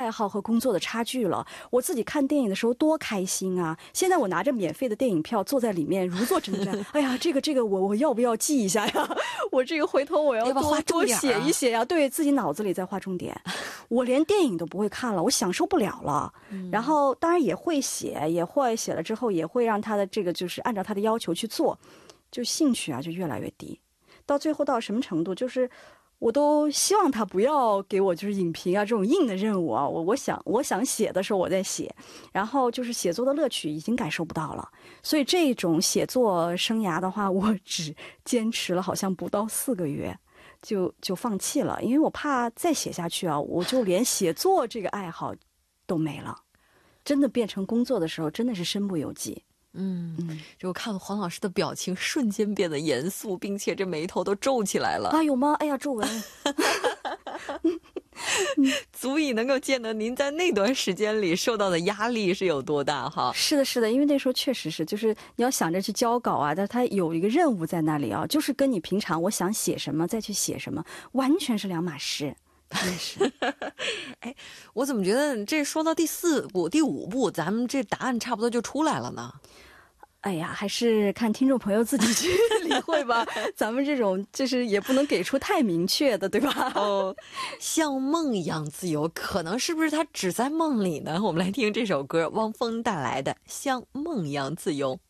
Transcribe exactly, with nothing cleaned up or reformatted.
爱好和工作的差距了。我自己看电影的时候多开心啊！现在我拿着免费的电影票坐在里面如坐针毡。哎呀，这个这个我我要不要记一下呀？我这个回头我要多要不要画重多点啊写一写呀、对自己脑子里在画重点。我连电影都不会看了，我享受不了了。然后当然也会写，也会写了之后也会让他的这个就是按照他的要求去做，就兴趣啊就越来越低。到最后到什么程度，就是我都希望他不要给我就是影评啊这种硬的任务啊，我我想我想写的时候我在写，然后就是写作的乐趣已经感受不到了。所以这种写作生涯的话，我只坚持了好像不到四个月。就就放弃了，因为我怕再写下去啊，我就连写作这个爱好都没了。真的变成工作的时候，真的是身不由己。 嗯，就我看到黄老师的表情瞬间变得严肃，并且这眉头都皱起来了啊，有吗？哎呀，皱纹。 足以能够见得您在那段时间里受到的压力是有多大哈。 是的，是的，因为那时候确实是，就是你要想着去交稿啊，但它有一个任务在那里啊，就是跟你平常我想写什么再去写什么，完全是两码事。真是。 哎，我怎么觉得这说到第四部、第五部，咱们这答案差不多就出来了呢？ 哎呀，还是看听众朋友自己去理会吧。咱们这种就是也不能给出太明确的，对吧？ 哦，像梦一样自由，可能是不是它只在梦里呢？我们来听这首歌，汪峰带来的《像梦一样自由》。